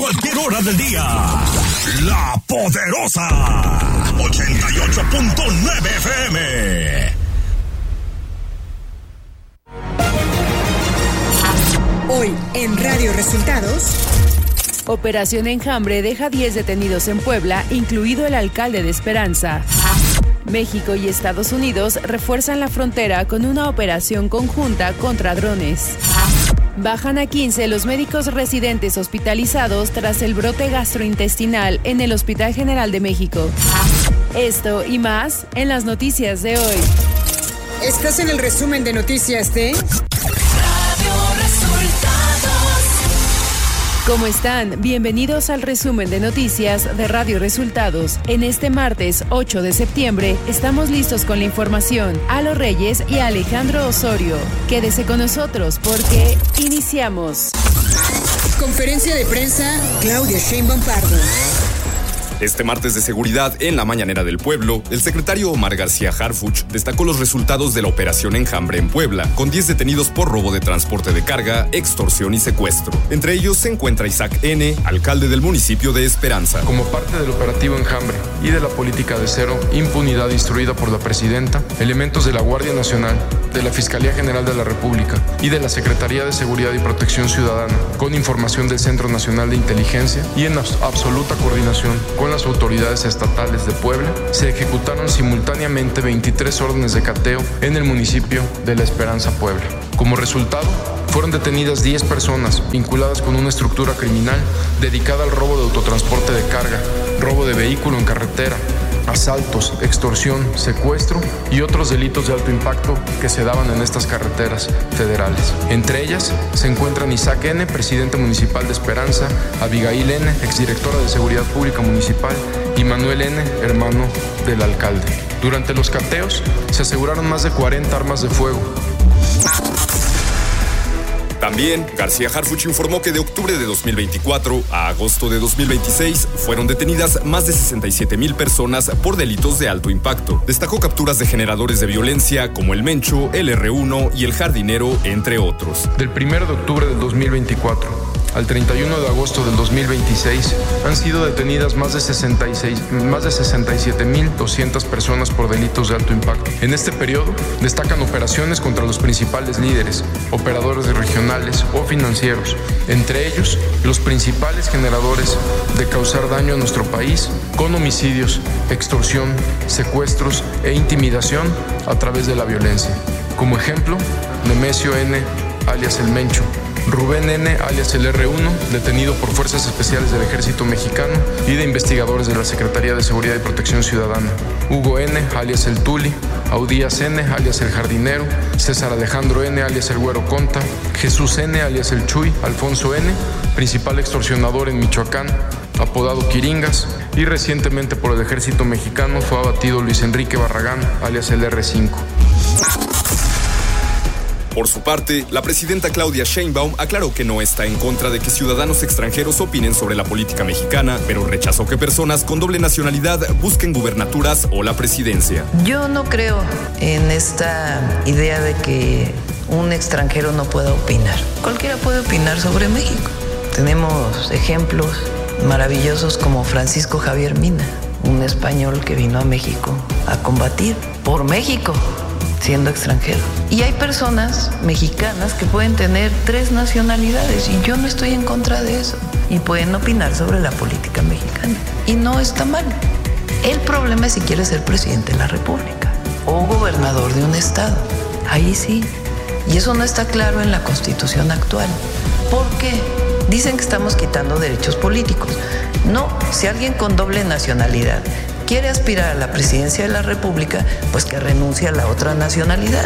Cualquier hora del día. La Poderosa 88.9 FM. Hoy en Radio Resultados. Operación Enjambre deja 10 detenidos en Puebla, incluido el alcalde de Esperanza. México y Estados Unidos refuerzan la frontera con una operación conjunta contra drones. Bajan a 15 los médicos residentes hospitalizados tras el brote gastrointestinal en el Hospital General de México. Esto y más en las noticias de hoy. Estás en el resumen de noticias de Radio Resultados. ¿Cómo están? Bienvenidos al resumen de noticias de Radio Resultados. En este martes 8 de septiembre estamos listos con la información. Alo Reyes y Alejandro Osorio. Quédese con nosotros porque iniciamos. Conferencia de prensa, Claudia Sheinbaum Pardo. Este martes de seguridad en la Mañanera del Pueblo, el secretario Omar García Harfuch destacó los resultados de la operación Enjambre en Puebla, con 10 detenidos por robo de transporte de carga, extorsión y secuestro. Entre ellos se encuentra Isaac N., alcalde del municipio de Esperanza. Como parte del operativo Enjambre y de la política de cero impunidad instruida por la presidenta, elementos de la Guardia Nacional, de la Fiscalía General de la República y de la Secretaría de Seguridad y Protección Ciudadana, con información del Centro Nacional de Inteligencia y en absoluta coordinación con las autoridades estatales de Puebla, se ejecutaron simultáneamente 23 órdenes de cateo en el municipio de La Esperanza, Puebla. Como resultado, fueron detenidas 10 personas vinculadas con una estructura criminal dedicada al robo de autotransporte de carga, robo de vehículo en carretera, asaltos, extorsión, secuestro y otros delitos de alto impacto que se daban en estas carreteras federales. Entre ellas se encuentran Isaac N., presidente municipal de Esperanza, Abigail N., exdirectora de Seguridad Pública Municipal, y Manuel N., hermano del alcalde. Durante los cateos se aseguraron más de 40 armas de fuego. También, García Harfuch informó que de octubre de 2024 a agosto de 2026 fueron detenidas más de 67,000 personas por delitos de alto impacto. Destacó capturas de generadores de violencia como el Mencho, el R1 y el Jardinero, entre otros. Del 1 de octubre del 2024 al 31 de agosto del 2026 han sido detenidas más de 67,200 personas por delitos de alto impacto. En este periodo destacan operaciones contra los principales líderes, operadores regionales o financieros, entre ellos los principales generadores de causar daño a nuestro país con homicidios, extorsión, secuestros e intimidación a través de la violencia. Como ejemplo, Nemesio N., alias El Mencho, Rubén N., alias el R1, detenido por Fuerzas Especiales del Ejército Mexicano y de investigadores de la Secretaría de Seguridad y Protección Ciudadana, Hugo N., alias el Tuli, Audías N., alias el Jardinero, César Alejandro N., alias el Güero Conta, Jesús N., alias el Chuy, Alfonso N., principal extorsionador en Michoacán, apodado Quiringas, y recientemente por el Ejército Mexicano fue abatido Luis Enrique Barragán, alias el R5. Por su parte, la presidenta Claudia Sheinbaum aclaró que no está en contra de que ciudadanos extranjeros opinen sobre la política mexicana, pero rechazó que personas con doble nacionalidad busquen gubernaturas o la presidencia. Yo no creo en esta idea de que un extranjero no pueda opinar. Cualquiera puede opinar sobre México. Tenemos ejemplos maravillosos como Francisco Javier Mina, un español que vino a México a combatir por México, siendo extranjero. Y hay personas mexicanas que pueden tener 3 nacionalidades y yo no estoy en contra de eso. Y pueden opinar sobre la política mexicana. Y no está mal. El problema es si quieres ser presidente de la República o gobernador de un estado. Ahí sí. Y eso no está claro en la Constitución actual. ¿Por qué? Dicen que estamos quitando derechos políticos. No, si alguien con doble nacionalidad quiere aspirar a la presidencia de la República, pues que renuncie a la otra nacionalidad.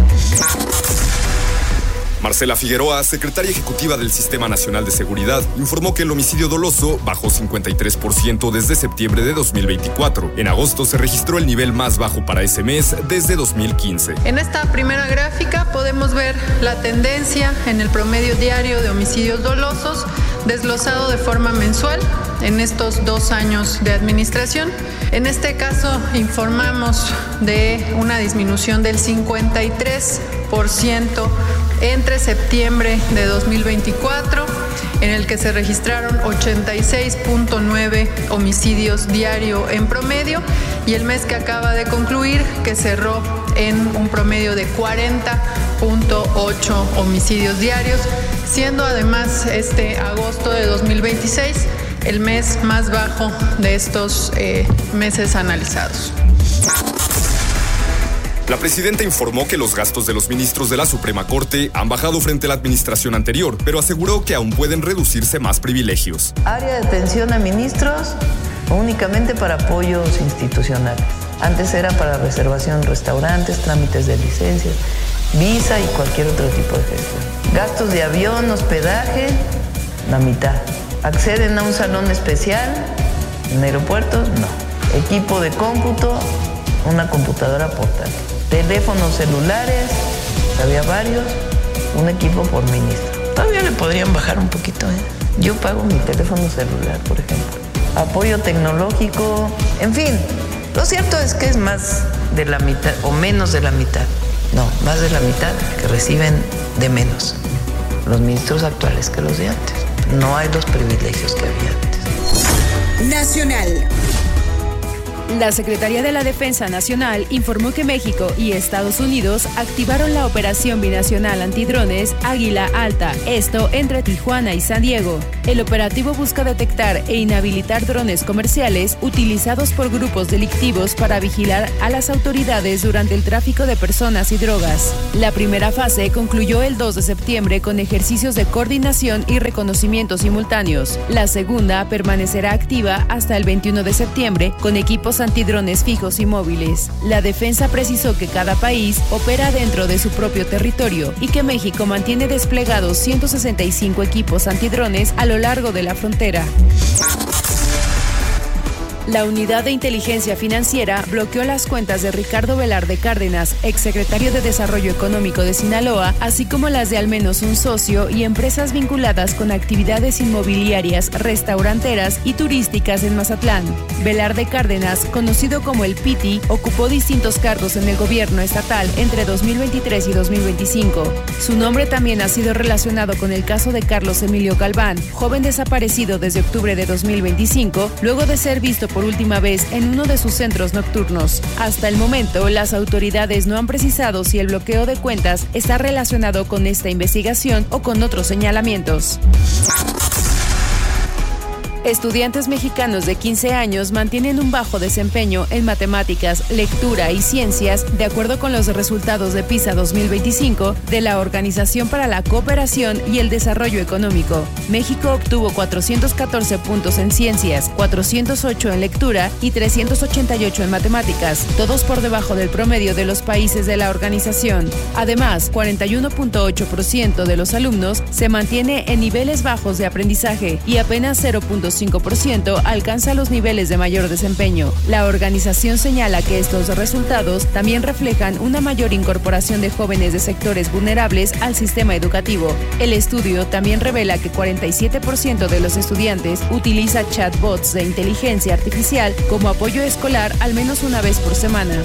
Marcela Figueroa, secretaria ejecutiva del Sistema Nacional de Seguridad, informó que el homicidio doloso bajó 53% desde septiembre de 2024. En agosto se registró el nivel más bajo para ese mes desde 2015. En esta primera gráfica podemos ver la tendencia en el promedio diario de homicidios dolosos, desglosado de forma mensual en estos 2 años de administración. En este caso informamos de una disminución del 53% entre septiembre de 2024 en el que se registraron 86.9 homicidios diario en promedio, y el mes que acaba de concluir, que cerró en un promedio de 40.8 homicidios diarios, siendo además este agosto de 2026 el mes más bajo de estos meses analizados. La presidenta informó que los gastos de los ministros de la Suprema Corte han bajado frente a la administración anterior, pero aseguró que aún pueden reducirse más privilegios. Área de atención a ministros únicamente para apoyos institucionales. Antes era para reservación en restaurantes, trámites de licencias, visa y cualquier otro tipo de gestión. Gastos de avión, hospedaje, la mitad. ¿Acceden a un salón especial en aeropuertos? No. Equipo de cómputo, una computadora portátil. Teléfonos celulares, había varios, un equipo por ministro. Todavía le podrían bajar un poquito, ¿eh? Yo pago mi teléfono celular, por ejemplo. Apoyo tecnológico, en fin. Lo cierto es que es más de la mitad o menos de la mitad. No, más de la mitad que reciben de menos los ministros actuales que los de antes. No hay los privilegios que había antes. Nacional. La Secretaría de la Defensa Nacional informó que México y Estados Unidos activaron la operación binacional antidrones Águila Alta, esto entre Tijuana y San Diego. El operativo busca detectar e inhabilitar drones comerciales utilizados por grupos delictivos para vigilar a las autoridades durante el tráfico de personas y drogas. La primera fase concluyó el 2 de septiembre con ejercicios de coordinación y reconocimiento simultáneos. La segunda permanecerá activa hasta el 21 de septiembre con equipos antidrones fijos y móviles. La defensa precisó que cada país opera dentro de su propio territorio y que México mantiene desplegados 165 equipos antidrones a lo largo de la frontera. La Unidad de Inteligencia Financiera bloqueó las cuentas de Ricardo Velarde Cárdenas, exsecretario de Desarrollo Económico de Sinaloa, así como las de al menos un socio y empresas vinculadas con actividades inmobiliarias, restauranteras y turísticas en Mazatlán. Velarde Cárdenas, conocido como el Piti, ocupó distintos cargos en el gobierno estatal entre 2023 y 2025. Su nombre también ha sido relacionado con el caso de Carlos Emilio Galván, joven desaparecido desde octubre de 2025, luego de ser visto por última vez en uno de sus centros nocturnos. Hasta el momento, las autoridades no han precisado si el bloqueo de cuentas está relacionado con esta investigación o con otros señalamientos. Estudiantes mexicanos de 15 años mantienen un bajo desempeño en matemáticas, lectura y ciencias, de acuerdo con los resultados de PISA 2025 de la Organización para la Cooperación y el Desarrollo Económico. México obtuvo 414 puntos en ciencias, 408 en lectura y 388 en matemáticas, todos por debajo del promedio de los países de la organización. Además, 41.8% de los alumnos se mantiene en niveles bajos de aprendizaje y apenas 0.5% alcanza los niveles de mayor desempeño. La organización señala que estos resultados también reflejan una mayor incorporación de jóvenes de sectores vulnerables al sistema educativo. El estudio también revela que 47% de los estudiantes utiliza chatbots de inteligencia artificial como apoyo escolar al menos una vez por semana.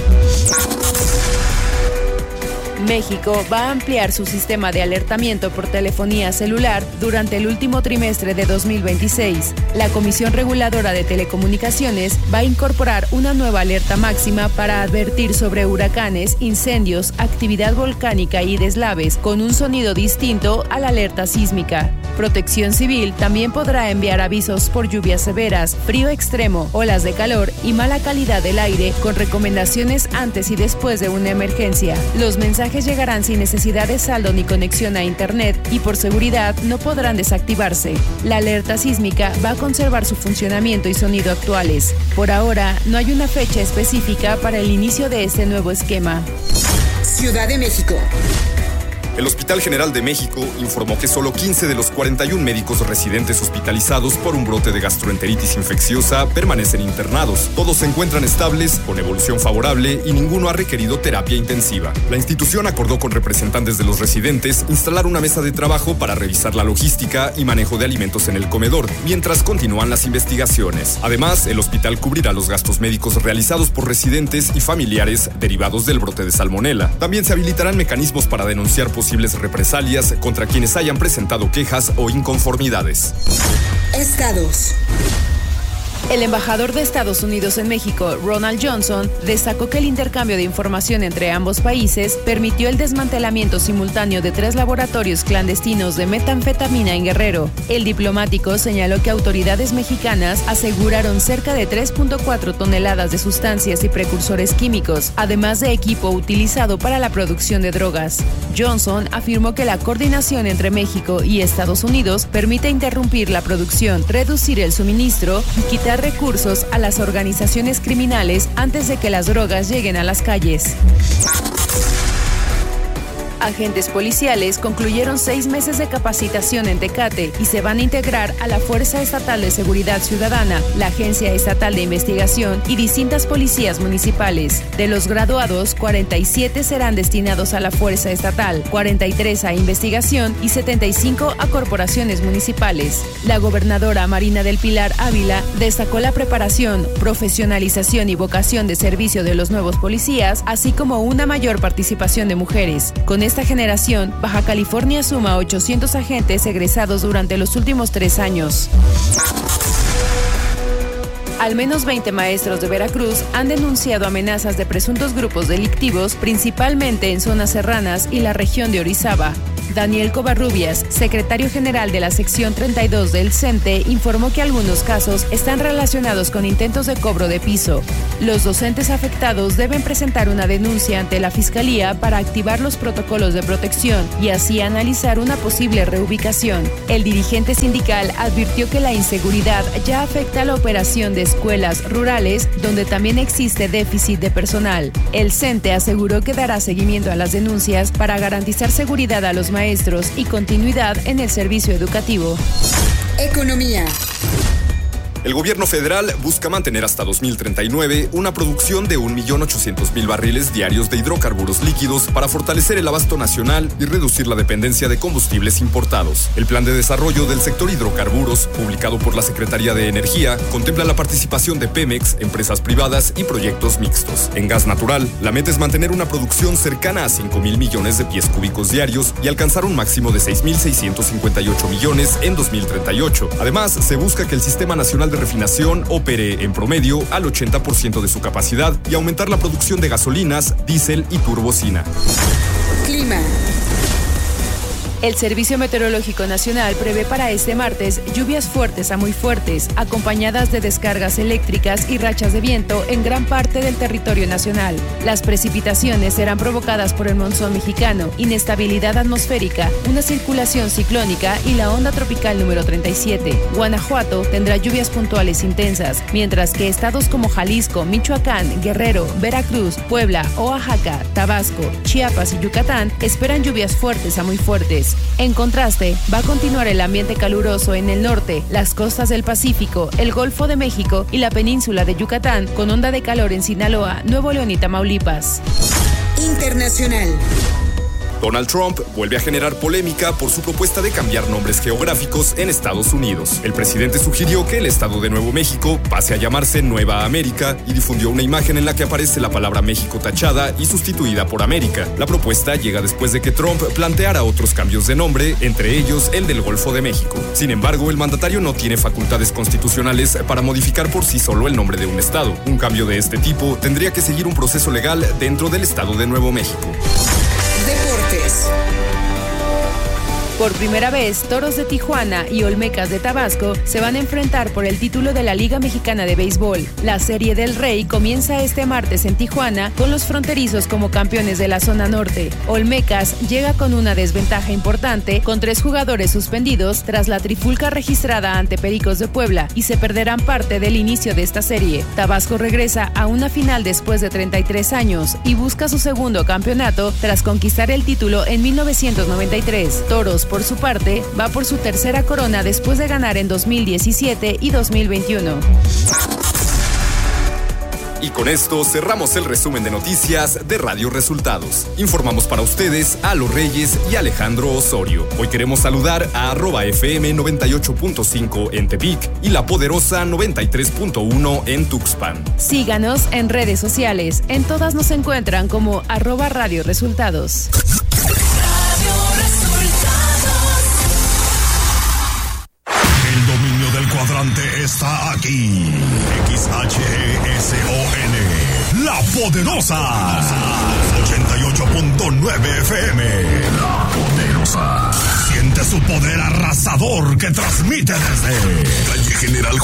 México va a ampliar su sistema de alertamiento por telefonía celular durante el último trimestre de 2026. La Comisión Reguladora de Telecomunicaciones va a incorporar una nueva alerta máxima para advertir sobre huracanes, incendios, actividad volcánica y deslaves, con un sonido distinto a la alerta sísmica. Protección Civil también podrá enviar avisos por lluvias severas, frío extremo, olas de calor y mala calidad del aire, con recomendaciones antes y después de una emergencia. Los mensajes llegarán sin necesidad de saldo ni conexión a Internet y por seguridad no podrán desactivarse. La alerta sísmica va a conservar su funcionamiento y sonido actuales. Por ahora, no hay una fecha específica para el inicio de este nuevo esquema. Ciudad de México. El Hospital General de México informó que solo 15 de los 41 médicos residentes hospitalizados por un brote de gastroenteritis infecciosa permanecen internados. Todos se encuentran estables, con evolución favorable y ninguno ha requerido terapia intensiva. La institución acordó con representantes de los residentes instalar una mesa de trabajo para revisar la logística y manejo de alimentos en el comedor, mientras continúan las investigaciones. Además, el hospital cubrirá los gastos médicos realizados por residentes y familiares derivados del brote de salmonela. También se habilitarán mecanismos para denunciar posibles posibles represalias contra quienes hayan presentado quejas o inconformidades. Estados. El embajador de Estados Unidos en México, Ronald Johnson, destacó que el intercambio de información entre ambos países permitió el desmantelamiento simultáneo de 3 laboratorios clandestinos de metanfetamina en Guerrero. El diplomático señaló que autoridades mexicanas aseguraron cerca de 3.4 toneladas de sustancias y precursores químicos, además de equipo utilizado para la producción de drogas. Johnson afirmó que la coordinación entre México y Estados Unidos permite interrumpir la producción, reducir el suministro y quitar recursos a las organizaciones criminales antes de que las drogas lleguen a las calles. Agentes policiales concluyeron 6 meses de capacitación en Tecate y se van a integrar a la Fuerza Estatal de Seguridad Ciudadana, la Agencia Estatal de Investigación y distintas policías municipales. De los graduados, 47 serán destinados a la Fuerza Estatal, 43 a Investigación y 75 a corporaciones municipales. La gobernadora Marina del Pilar Ávila destacó la preparación, profesionalización y vocación de servicio de los nuevos policías, así como una mayor participación de mujeres. Con esta generación, Baja California suma 800 agentes egresados durante los últimos 3 años. Al menos 20 maestros de Veracruz han denunciado amenazas de presuntos grupos delictivos, principalmente en zonas serranas y la región de Orizaba. Daniel Covarrubias, secretario general de la sección 32 del CENTE, informó que algunos casos están relacionados con intentos de cobro de piso. Los docentes afectados deben presentar una denuncia ante la Fiscalía para activar los protocolos de protección y así analizar una posible reubicación. El dirigente sindical advirtió que la inseguridad ya afecta la operación de escuelas rurales, donde también existe déficit de personal. El CENTE aseguró que dará seguimiento a las denuncias para garantizar seguridad a los maestros y continuidad en el servicio educativo. Economía. El gobierno federal busca mantener hasta 2039 una producción de 1.800.000 barriles diarios de hidrocarburos líquidos para fortalecer el abasto nacional y reducir la dependencia de combustibles importados. El plan de desarrollo del sector hidrocarburos, publicado por la Secretaría de Energía, contempla la participación de Pemex, empresas privadas y proyectos mixtos. En gas natural, la meta es mantener una producción cercana a 5.000 millones de pies cúbicos diarios y alcanzar un máximo de 6.658 millones en 2038. Además, se busca que el Sistema Nacional de Refinación opere en promedio al 80% de su capacidad y aumentar la producción de gasolinas, diésel y turbocina. Clima. El Servicio Meteorológico Nacional prevé para este martes lluvias fuertes a muy fuertes, acompañadas de descargas eléctricas y rachas de viento en gran parte del territorio nacional. Las precipitaciones serán provocadas por el monzón mexicano, inestabilidad atmosférica, una circulación ciclónica y la onda tropical número 37. Guanajuato tendrá lluvias puntuales intensas, mientras que estados como Jalisco, Michoacán, Guerrero, Veracruz, Puebla, Oaxaca, Tabasco, Chiapas y Yucatán esperan lluvias fuertes a muy fuertes. En contraste, va a continuar el ambiente caluroso en el norte, las costas del Pacífico, el Golfo de México y la península de Yucatán, con onda de calor en Sinaloa, Nuevo León y Tamaulipas. Internacional. Donald Trump vuelve a generar polémica por su propuesta de cambiar nombres geográficos en Estados Unidos. El presidente sugirió que el estado de Nuevo México pase a llamarse Nueva América y difundió una imagen en la que aparece la palabra México tachada y sustituida por América. La propuesta llega después de que Trump planteara otros cambios de nombre, entre ellos el del Golfo de México. Sin embargo, el mandatario no tiene facultades constitucionales para modificar por sí solo el nombre de un estado. Un cambio de este tipo tendría que seguir un proceso legal dentro del estado de Nuevo México. Deportes. Por primera vez, Toros de Tijuana y Olmecas de Tabasco se van a enfrentar por el título de la Liga Mexicana de Béisbol. La Serie del Rey comienza este martes en Tijuana con los fronterizos como campeones de la zona norte. Olmecas llega con una desventaja importante con 3 jugadores suspendidos tras la trifulca registrada ante Pericos de Puebla y se perderán parte del inicio de esta serie. Tabasco regresa a una final después de 33 años y busca su segundo campeonato tras conquistar el título en 1993. Toros, por su parte, va por su tercera corona después de ganar en 2017 y 2021. Y con esto cerramos el resumen de noticias de Radio Resultados. Informamos para ustedes a Los Reyes y Alejandro Osorio. Hoy queremos saludar a @FM 98.5 en Tepic y La Poderosa 93.1 en Tuxpan. Síganos en redes sociales. En todas nos encuentran como @Radio Resultados. Radio está aquí. XHESON, La Poderosa. 88.9 FM. La Poderosa. Siente su poder arrasador que transmite desde Calle General